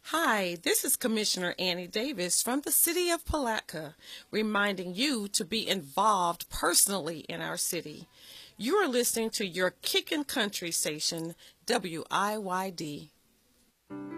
Hi, this is Commissioner Annie Davis from the City of Palatka, reminding you to be involved personally in our city. You are listening to your Kickin' Country station, WIYD.